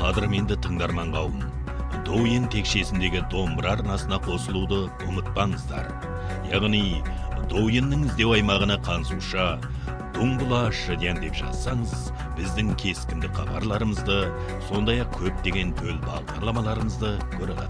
қадірменді тыңдарман қауым, Доуен текшесіндегі домбыра арнасына қосылуды ұмытпаңыздар. Яғни, Доуеннің іздеу аймағына қансуша Дуңғыла Шыдян деп жазсаңыз, біздің кескінді хабарларымызды, сондай-ақ көптеген төл бағдарламаларымызды көре аласыз.